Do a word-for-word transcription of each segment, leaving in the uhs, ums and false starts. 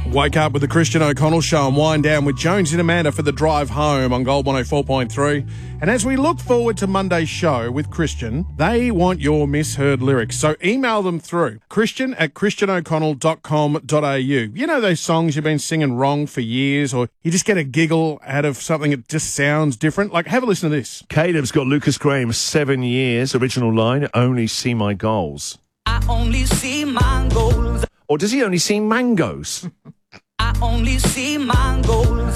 Wake up with the Christian O'Connell Show and wind down with Jones and Amanda for the drive home on Gold one oh four point three. And as we look forward to Monday's show with Christian, they want your misheard lyrics. So email them through christian at christian o'connell dot com dot a u. You know those songs you've been singing wrong for years, or you just get a giggle out of something that just sounds different? Like, have a listen to this. Caleb's got Lucas Graham, seven years, original line, only see my goals. I only see my goals. Or does he only see mangoes? I only see mangoes.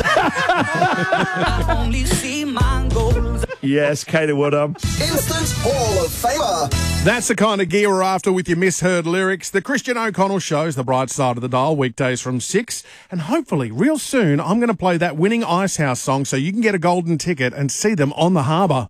I only see mangoes. Yes, Caleb, well done. Instant Hall of Famer. That's the kind of gear we're after with your misheard lyrics. The Christian O'Connell Show's the bright side of the dial, weekdays from six. And hopefully, real soon, I'm going to play that winning Icehouse song so you can get a golden ticket and see them on the harbour.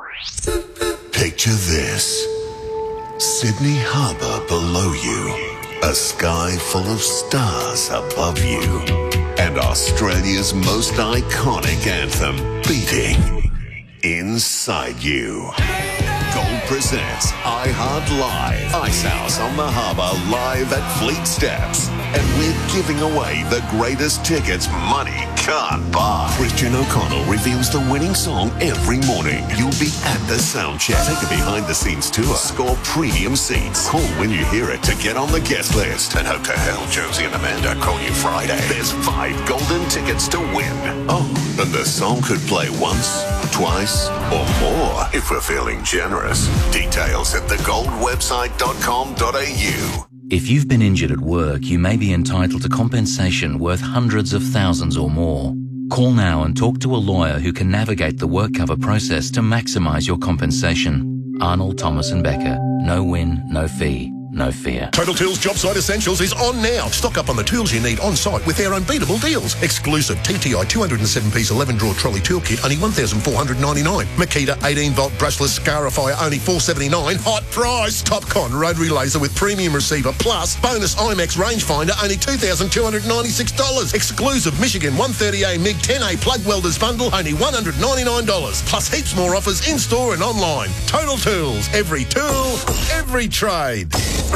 Picture this. Sydney Harbour below you. A sky full of stars above you. And Australia's most iconic anthem beating inside you. Gold presents iHeart Live. Icehouse on the Harbour live at Fleet Steps. And we're giving away the greatest tickets money can't buy. Christian O'Connell reveals the winning song every morning. You'll be at the sound check. Take a behind-the-scenes tour. Score premium seats. Call when you hear it to get on the guest list. And hope to hell Josie and Amanda call you Friday. There's five golden tickets to win. Oh, and the song could play once, twice, or more if we're feeling generous. Details at the gold website dot com dot a u. If you've been injured at work, you may be entitled to compensation worth hundreds of thousands or more. Call now and talk to a lawyer who can navigate the work cover process to maximise your compensation. Arnold, Thomas and Becker. No win, no fee, no fear. Total Tools Job Site Essentials is on now. Stock up on the tools you need on site with their unbeatable deals. Exclusive T T I two oh seven piece eleven drawer trolley tool kit, only one thousand four hundred ninety-nine dollars. Makita eighteen volt brushless scarifier, only four hundred seventy-nine dollars. Hot price. Topcon rotary laser with premium receiver plus bonus IMAX rangefinder, only two thousand two hundred ninety-six dollars. Exclusive Michigan one thirty A MiG ten A plug welders bundle, only one hundred ninety-nine dollars. Plus heaps more offers in store and online. Total Tools. Every tool, every trade.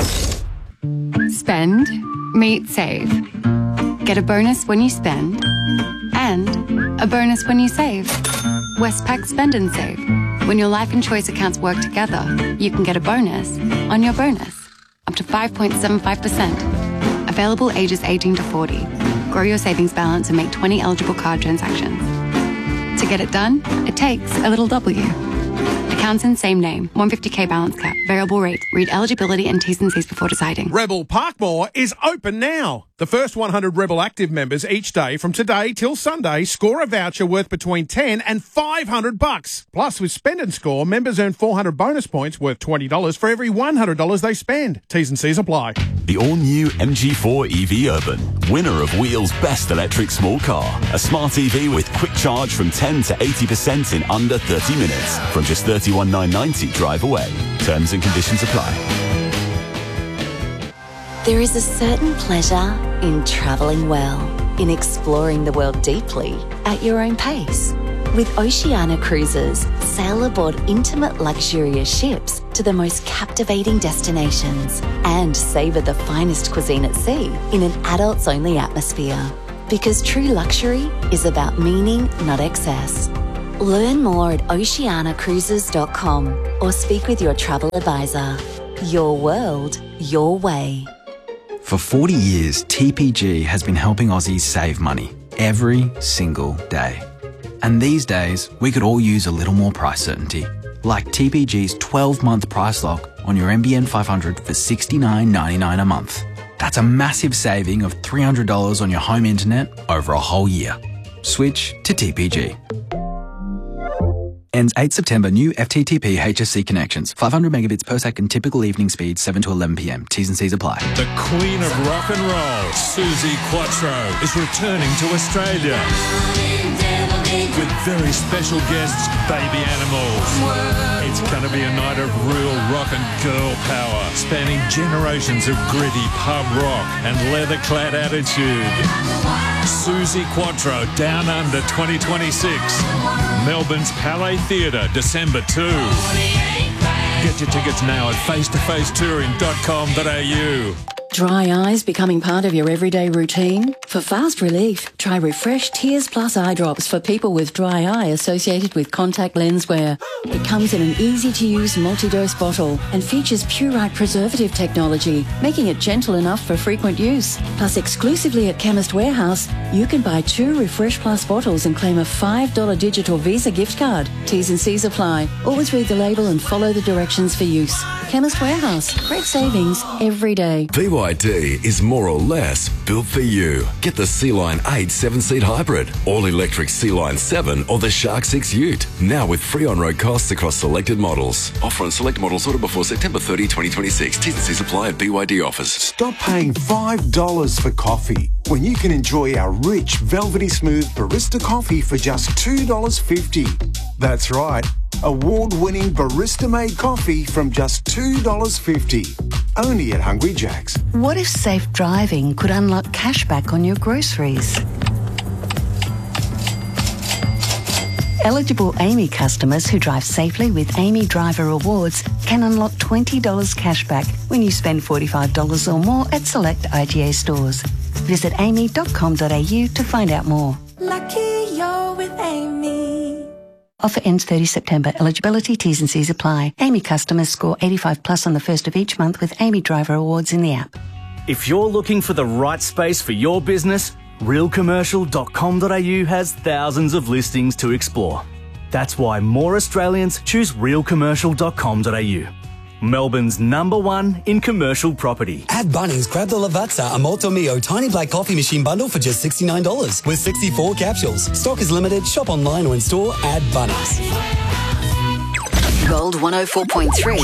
Spend, meet, save. Get a bonus when you spend, and a bonus when you save. Westpac Spend and Save. When your life and choice accounts work together, you can get a bonus on your bonus, up to five point seven five percent. Available ages eighteen to forty. Grow your savings balance and make twenty eligible card transactions. To get it done, it takes a little W. Accounts in same name. one hundred fifty K balance cap. Variable rate. Read eligibility and T's and C's before deciding. Rebel Parkmore is open now. The first one hundred Rebel Active members each day from today till Sunday score a voucher worth between ten and five hundred bucks. Plus, with Spend and Score, members earn four hundred bonus points worth twenty dollars for every one hundred dollars they spend. T's and C's apply. The all-new M G four E V Urban, winner of Wheel's Best Electric Small Car. A smart E V with quick charge from ten to eighty percent in under thirty minutes. From just thirty-one thousand nine hundred ninety dollars drive away. Terms and conditions apply. There is a certain pleasure in travelling well, in exploring the world deeply at your own pace. With Oceania Cruises, sail aboard intimate luxurious ships to the most captivating destinations and savour the finest cuisine at sea in an adults-only atmosphere. Because true luxury is about meaning, not excess. Learn more at oceania cruises dot com or speak with your travel advisor. Your world, your way. For forty years, T P G has been helping Aussies save money every single day. And these days, we could all use a little more price certainty, like T P G's twelve-month price lock on your N B N five hundred for sixty-nine ninety-nine a month. That's a massive saving of three hundred dollars on your home internet over a whole year. Switch to T P G. Ends eighth September. New F T T P H S C connections. five hundred megabits per second typical evening speed, seven to eleven p m. T's and C's apply. The Queen of Rock and Roll, Suzi Quatro, is returning to Australia with very special guests, Baby Animals. It's going to be a night of real rock and girl power, spanning generations of gritty pub rock and leather-clad attitude. Suzi Quatro, Down Under twenty twenty-six. Melbourne's Palais Theatre, December second. Get your tickets now at face to face touring dot com dot a u. Dry eyes becoming part of your everyday routine? For fast relief, try Refresh Tears Plus eye drops for people with dry eye associated with contact lens wear. It comes in an easy-to-use multi-dose bottle and features Purite preservative technology, making it gentle enough for frequent use. Plus, exclusively at Chemist Warehouse, you can buy two Refresh Plus bottles and claim a five dollars digital Visa gift card. T's and C's apply. Always read the label and follow the directions for use. Chemist Warehouse. Great savings every day. B Y D is more or less built for you. Get the Sea-Line eight seven-seat hybrid, all-electric Sea-Line seven or the Shark six Ute. Now with free on-road costs across selected models. Offer on select models ordered before September thirtieth, twenty twenty-six. T's and C's apply at B Y D offers. Stop paying five dollars for coffee when you can enjoy our rich, velvety smooth barista coffee for just two dollars fifty. That's right. Award-winning barista-made coffee from just two dollars fifty. Only at Hungry Jack's. What if safe driving could unlock cash back on your groceries? Eligible Amy customers who drive safely with Amy Driver Rewards can unlock twenty dollars cash back when you spend forty-five dollars or more at select I G A stores. Visit amy dot com dot a u to find out more. Lucky you're with Amy. Offer ends thirtieth September. Eligibility, T's and C's apply. Amy customers score eighty-five plus on the first of each month with Amy Driver Awards in the app. If you're looking for the right space for your business, real commercial dot com dot a u has thousands of listings to explore. That's why more Australians choose real commercial dot com dot a u. Melbourne's number one in commercial property. At Bunnings, grab the Lavazza, a Molto Mio tiny black coffee machine bundle for just sixty-nine dollars with sixty-four capsules. Stock is limited. Shop online or in store at Bunnings. Gold one oh four point three.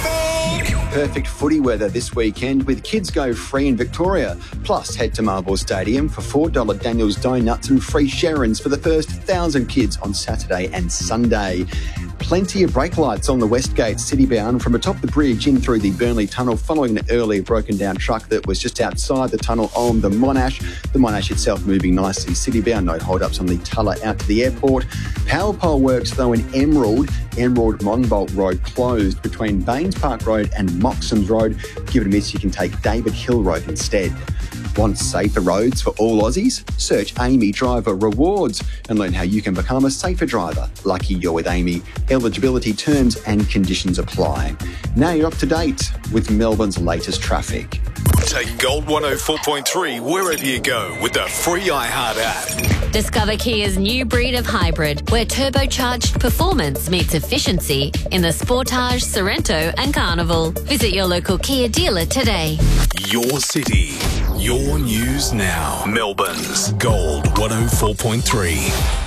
Perfect footy weather this weekend with Kids Go free in Victoria. Plus, head to Marlborough Stadium for four dollars Daniel's Donuts and free Sharons for the first one thousand kids on Saturday and Sunday. Plenty of brake lights on the Westgate citybound from atop the bridge in through the Burnley Tunnel following an earlier broken down truck that was just outside the tunnel on the Monash. The Monash itself moving nicely citybound, no hold-ups on the Tulla out to the airport. Power pole works though in Emerald. Emerald Monbolt Road closed between Baines Park Road and Moxons Road. Give it a miss, you can take David Hill Road instead. Want safer roads for all Aussies? Search Amy Driver Rewards and learn how you can become a safer driver. Lucky you're with Amy. Eligibility terms and conditions apply. Now you're up to date with Melbourne's latest traffic. Take Gold one oh four point three wherever you go with the free iHeart app. Discover Kia's new breed of hybrid, where turbocharged performance meets efficiency in the Sportage, Sorrento and Carnival. Visit your local Kia dealer today. Your city, your news now. Melbourne's Gold one oh four point three.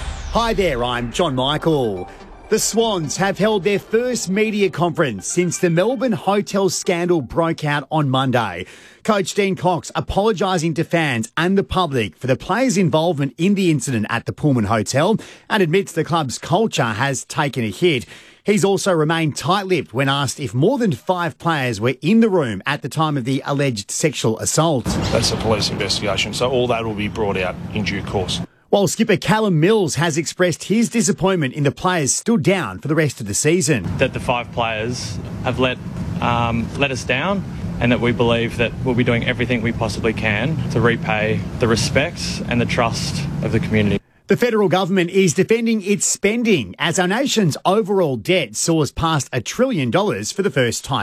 Hi there, I'm John Michael. The Swans have held their first media conference since the Melbourne hotel scandal broke out on Monday. Coach Dean Cox apologising to fans and the public for the players' involvement in the incident at the Pullman Hotel and admits the club's culture has taken a hit. He's also remained tight-lipped when asked if more than five players were in the room at the time of the alleged sexual assault. That's a police investigation, so all that will be brought out in due course. While skipper Callum Mills has expressed his disappointment in the players stood down for the rest of the season. That the five players have let um, let us down, and that we believe that we'll be doing everything we possibly can to repay the respect and the trust of the community. The federal government is defending its spending as our nation's overall debt soars past a trillion dollars for the first time.